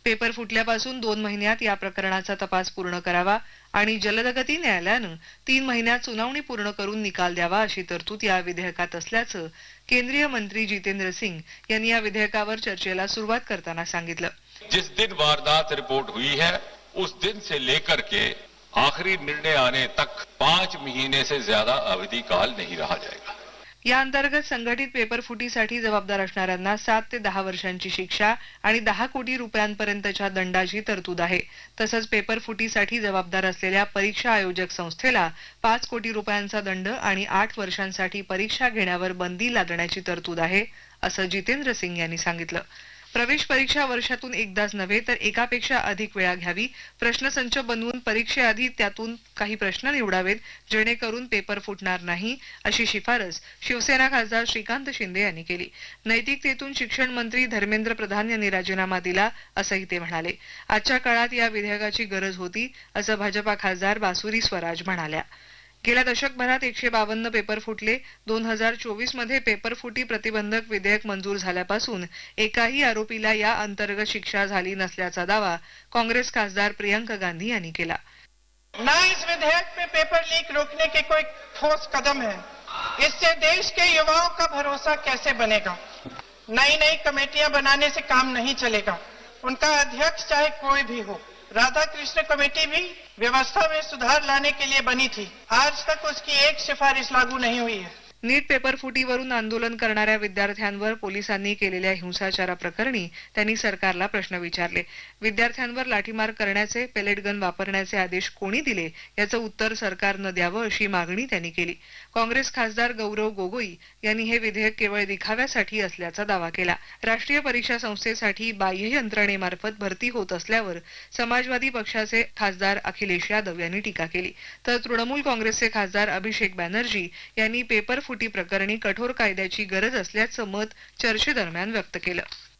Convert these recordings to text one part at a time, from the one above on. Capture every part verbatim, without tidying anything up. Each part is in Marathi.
पेपर फुटल्यापासून दोन महिन्यात या प्रकरणाचा तपास पूर्ण करावा आणि जलदगती न्यायालयानं तीन महिन्यात सुनावणी पूर्ण करून निकाल द्यावा अशी तरतूद या विधेयकात असल्याचं केंद्रीय मंत्री जितेंद्र सिंग यांनी या विधेयकावर चर्चेला सुरुवात करताना सांगितलं। जिस दिन वारदात रिपोर्ट हुई है उस दिन से लेकर के आखिरी निर्णय आने तक पांच महीने से ज्यादा अवधि काल नहीं रहा जाएगा। या अंतर्गत संघटित पेपर फुटीसाठी जबाबदार असणाऱ्यांना सात ते दहा वर्षांची शिक्षा आणि दहा कोटी रुपयांपर्यंतच्या दंडाची तरतूद आहे। तसंच पेपर फुटीसाठी जबाबदार असलेल्या परीक्षा आयोजक संस्थेला पाच कोटी रुपयांचा दंड आणि आठ वर्षांसाठी परीक्षा घेण्यावर बंदी लादण्याची तरतूद आहे, असं जितेंद्र सिंग यांनी सांगितलं। प्रवेश परीक्षा वर्षातून एकदाच नव्हे तर एकापेक्षा अधिक वेळा घ्यावी, प्रश्नसंच बनवून परीक्षेआधी त्यातून काही प्रश्न निवडावेत जेणेकरून पेपर फुटणार नाही, अशी शिफारस शिवसेना खासदार श्रीकांत शिंदे यांनी केली। नैतिकतेतून शिक्षण मंत्री धर्मेंद्र प्रधान यांनी राजीनामा दिला असंही ते म्हणाले। आजच्या काळात या विधेयकाची गरज होती असं भाजपा खासदार बासुरी स्वराज म्हणाल्या। गेल्या दशकभरात एकशे बावन्न पेपर फुटले। दोन हजार चोवीस मध्ये पेपर फुटी प्रतिबंधक विधेयक मंजूर झाल्यापासून एकाही आरोपीला या अंतर्गत शिक्षा झाली नसल्याचा दावा काँग्रेस खासदार प्रियंका गांधी यांनी केला। ना इस विधेयक में पेपर लीक रोकने के कोई ठोस कदम है। इससे देश के युवाओं का भरोसा कैसे बनेगा। नई नई कमेटियां बनाने से काम नहीं चलेगा। उनका अध्यक्ष चाहे कोई भी हो। राधा कृष्ण कमेटी भी व्यवस्था में सुधार लाने के लिए बनी थी। आज तक उसकी एक सिफारिश लागू नहीं हुई है। नीट पेपर फुटीवरून आंदोलन करणाऱ्या विद्यार्थ्यांवर पोलिसांनी केलेल्या हिंसाचाराप्रकरणी त्यांनी सरकारला प्रश्न विचारले। विद्यार्थ्यांवर लाठीमार करण्याचे, पेलेट गन वापरण्याचे आदेश कोणी दिले याचं उत्तर सरकारनं द्यावं अशी मागणी त्यांनी केली। काँग्रेस खासदार गौरव गोगोई यांनी हे विधेयक केवळ दिखाव्यासाठी असल्याचा दावा केला। राष्ट्रीय परीक्षा संस्थेसाठी बाह्य यंत्रणेमार्फत भरती होत असल्यावर समाजवादी पक्षाचे खासदार अखिलेश यादव यांनी टीका केली, तर तृणमूल काँग्रेसचे खासदार अभिषेक बॅनर्जी यांनी पेपर फुटी प्रकरणी कठोर कायद्याची गरज असल्याचं मत चर्चेदरम्यान व्यक्त केलं।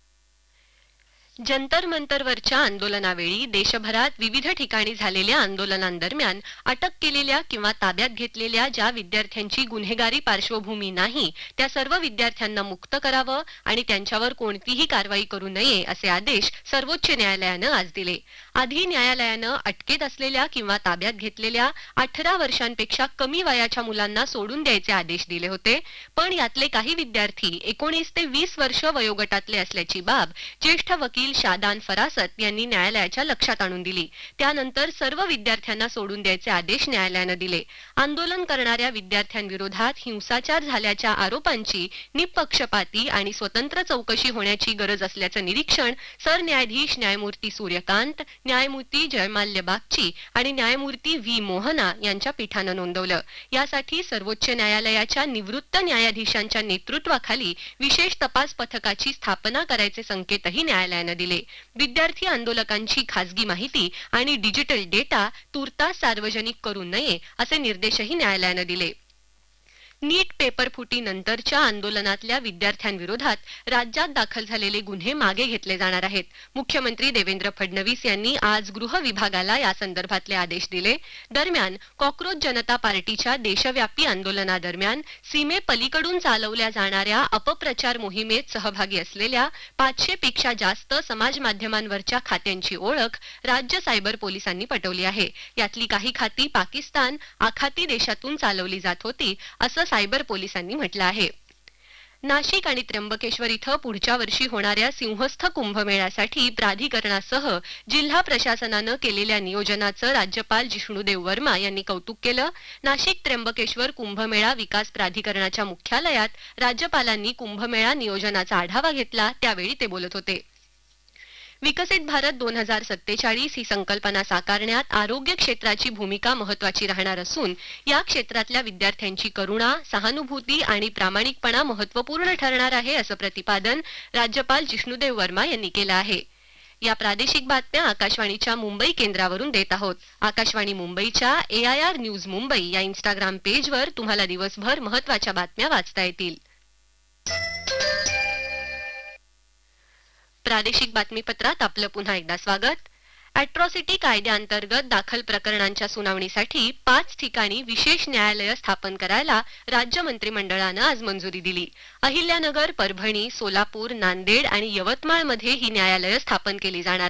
जंतर मंतरवरच्या आंदोलनावेळी देशभरात विविध ठिकाणी झालेल्या आंदोलनांदरम्यान अटक केलेल्या किंवा ताब्यात घेतलेल्या ज्या विद्यार्थ्यांची गुन्हेगारी पार्श्वभूमी नाही त्या सर्व विद्यार्थ्यांना मुक्त करावं आणि त्यांच्यावर कोणतीही कारवाई करू नये असे आदेश सर्वोच्च न्यायालयानं आज दिले। आधी न्यायालयानं अटकेत असलेल्या किंवा ताब्यात घेतलेल्या अठरा वर्षांपेक्षा कमी वयाच्या मुलांना सोडून द्यायचे आदेश दिले होते, पण यातले काही विद्यार्थी एकोणीस ते वीस वर्ष वयोगटातले असल्याची बाब ज्येष्ठ वकील शादान फरासत यांनी न्यायालयाच्या लक्षात आणून दिली। त्यानंतर सर्व विद्यार्थ्यांना सोडून द्यायचे आदेश न्यायालयानं दिले। आंदोलन करणाऱ्या विद्यार्थ्यांविरोधात हिंसाचार झाल्याच्या आरोपांची निपक्षपाती आणि स्वतंत्र चौकशी होण्याची गरज असल्याचं निरीक्षण सरन्यायाधीश न्यायमूर्ती सूर्यकांत, न्यायमूर्ती जयमाल्य बागची आणि न्यायमूर्ती व्ही मोहना यांच्या पीठानं नोंदवलं। यासाठी सर्वोच्च न्यायालयाच्या निवृत्त न्यायाधीशांच्या नेतृत्वाखाली विशेष तपास पथकाची स्थापना करायचे संकेतही न्यायालयानं दिले। विद्यार्थी आंदोलकांची खासगी माहिती आणि डिजिटल डेटा तुर्तास सार्वजनिक करू नये असे निर्देशही न्यायालयानं दिले। नीट पेपर फुटी नंतरच्या आंदोलनातल्या विद्यार्थ्यांविरोधात राज्यात दाखल झालेले गुन्हे मागे घेतले जाणार आहेत। मुख्यमंत्री देवेंद्र फडणवीस यांनी आज गृह विभागाला या संदर्भातले आदेश दिले। दरम्यान कॉक्रोच जनता पार्टीच्या देशव्यापी आंदोलनादरम्यान सीमेपलीकडून चालवल्या जाणाऱ्या अपप्रचार मोहिमेत सहभागी असलेल्या पाचशे पेक्षा जास्त समाज माध्यमांवरच्या खात्यांची ओळख राज्य सायबर पोलिसांनी पटवली आहे। यातली काही खाती पाकिस्तान आखाती देशातून चालवली जात होती असं सायबर पोलिसांनी म्हटलं आहे। नाशिक आणि त्र्यंबकेश्वर इथं पुढच्या वर्षी होणाऱ्या सिंहस्थ कुंभमेळ्यासाठी प्राधिकरणासह जिल्हा प्रशासनानं केलेल्या नियोजनाचं राज्यपाल जिष्णुदेव वर्मा यांनी कौतुक केलं। नाशिक त्र्यंबकेश्वर कुंभमेळा विकास प्राधिकरणाच्या मुख्यालयात राज्यपालांनी कुंभमेळा नियोजनाचा आढावा घेतला, त्यावेळी ते बोलत होते। विकसित भारत दोन हजार सत्तेचाळीस ही संकल्पना साकारण्यात आरोग्य क्षेत्राची भूमिका महत्वाची राहणार असून या क्षेत्रातल्या विद्यार्थ्यांची करुणा, सहानुभूती आणि प्रामाणिकपणा महत्वपूर्ण ठरणार आहे असं प्रतिपादन राज्यपाल जिष्णुदेव वर्मा यांनी केलं आहे। या प्रादेशिक बातम्या आकाशवाणीच्या मुंबई केंद्रावरून देत आहोत। आकाशवाणी मुंबईच्या ए आय आर न्यूज मुंबई या इंस्टाग्राम पेजवर तुम्हाला दिवसभर महत्वाच्या बातम्या वाचता येतील। प्रादेशिक बातमीपत्रात आपलं पुन्हा एकदा स्वागत। अॅट्रॉसिटी कायद्याअंतर्गत दाखल प्रकरणांच्या सुनावणीसाठी पाच ठिकाणी विशेष न्यायालय स्थापन करायला राज्य मंत्रिमंडळानं आज मंजुरी दिली। अहिल्यानगर, परभणी, सोलापूर, नांदेड आणि यवतमाळमध्ये ही न्यायालय स्थापन केली जाणार